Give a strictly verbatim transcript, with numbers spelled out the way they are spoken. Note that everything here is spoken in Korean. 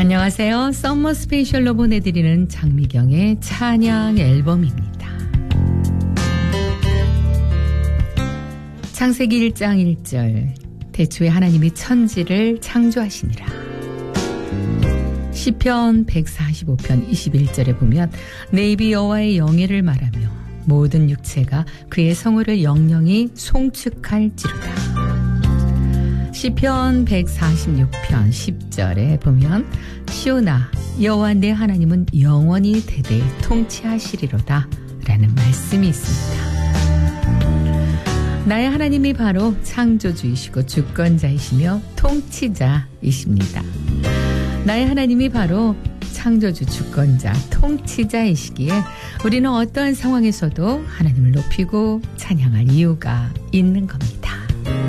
안녕하세요. 썸머 스페셜로 보내드리는 장미경의 찬양 앨범입니다. 창세기 일 장 일 절 태초에 하나님이 천지를 창조하시니라. 시편 백사십오 편 이십일 절에 보면 내 입이 여호와의 영예를 말하며 모든 육체가 그의 성호를 영영히 송축할지로다. 시편 백사십육 편 십 절에 보면 시온아 여호와 내 하나님은 영원히 대대 통치하시리로다 라는 말씀이 있습니다. 나의 하나님이 바로 창조주이시고 주권자이시며 통치자이십니다. 나의 하나님이 바로 창조주 주권자 통치자이시기에 우리는 어떠한 상황에서도 하나님을 높이고 찬양할 이유가 있는 겁니다.